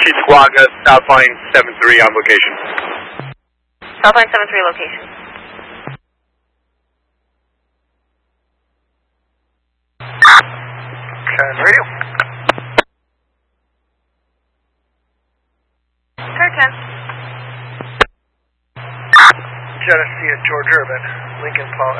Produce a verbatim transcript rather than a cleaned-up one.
Chief Squawk, uh, South Line seven three on location. South Line seven three location. Can radio. Car ten. Genesee at George Urban, Lincoln Paul